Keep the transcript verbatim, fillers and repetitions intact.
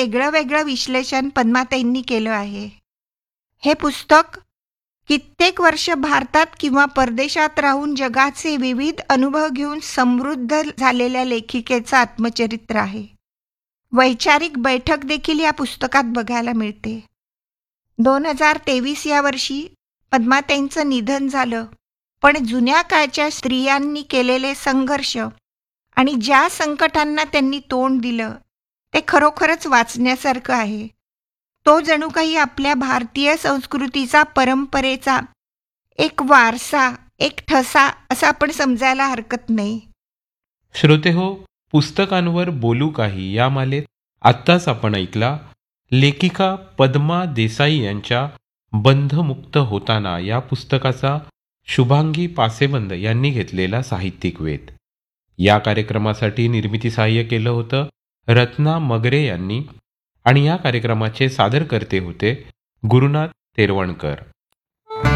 वेगळं वेगळं विश्लेषण पद्माताईंनी केलं आहे. हे पुस्तक कित्येक वर्ष भारतात किंवा परदेशात राहून जगाचे विविध अनुभव घेऊन समृद्ध झालेल्या लेखिकेचं आत्मचरित्र आहे. वैचारिक बैठक देखील या पुस्तकात बघायला मिळते. दोन हजार तेवीस या वर्षी पद्माताईंचं निधन झालं, पण जुन्या काळच्या स्त्रियांनी केलेले संघर्ष आणि ज्या संकटांना त्यांनी तोंड दिलं ते खरोखरच वाचण्यासारखं आहे. तो जणू काही आपल्या भारतीय संस्कृतीचा, परंपरेचा एक वारसा, एक ठसा असं आपण समजायला हरकत नाही. श्रोतेहो, पुस्तकांवर बोलू काही या मालेत आत्ताच आपण ऐकला लेखिका पद्मा देसाई यांच्या बंधमुक्त होताना या पुस्तकाचा शुभांगी पासेबंद यांनी घेतलेला साहित्यिक वेध. या कार्यक्रमासाठी निर्मिती सहाय्य केलं होतं रत्ना मगरे यांनी आणि या कार्यक्रमाचे सादरकर्ते होते गुरुनाथ तेरवणकर.